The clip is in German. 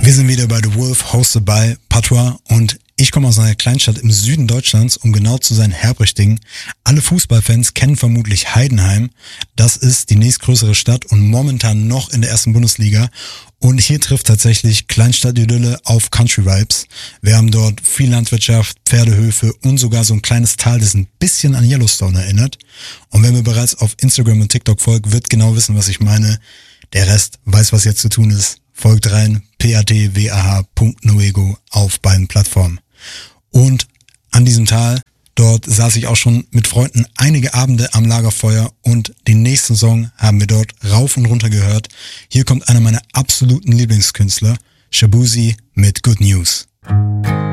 Wir sind wieder bei The Wolf, hosted by Patois, und ich komme aus einer Kleinstadt im Süden Deutschlands, um genau zu sein, Herbrichting. Alle Fußballfans kennen vermutlich Heidenheim. Das ist die nächstgrößere Stadt und momentan noch in der ersten Bundesliga. Und hier trifft tatsächlich Kleinstadt-Idylle auf Country-Vibes. Wir haben dort viel Landwirtschaft, Pferdehöfe und sogar so ein kleines Tal, das ein bisschen an Yellowstone erinnert. Und wer mir bereits auf Instagram und TikTok folgt, wird genau wissen, was ich meine. Der Rest weiß, was jetzt zu tun ist. Folgt rein, patwah.noego auf beiden Plattformen. Und an diesem Tal, dort saß ich auch schon mit Freunden einige Abende am Lagerfeuer und den nächsten Song haben wir dort rauf und runter gehört. Hier kommt einer meiner absoluten Lieblingskünstler, Shaboozey mit Good News.